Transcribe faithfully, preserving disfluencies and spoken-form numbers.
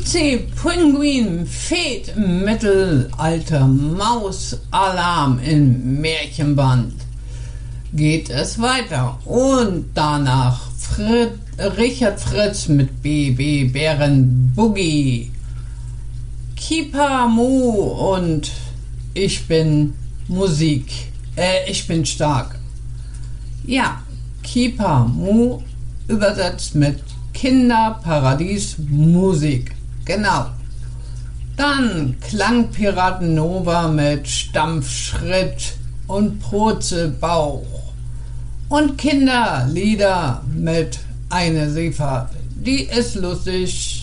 C. Pinguin, Fed im Mittelalter, Maus, Alarm im Märchenband. Geht es weiter und danach Frit, Richard Fritz mit B B Bären Boogie, Kipa Mu und Ich bin Musik, äh, ich bin stark. Ja, Kipa Mu übersetzt mit Kinderparadies Musik. Genau. Dann Klangpiraten Nova mit Stampfschritt und Purzelbauch. Und Kinderlieder mit Eine Seefahrt. Die ist lustig.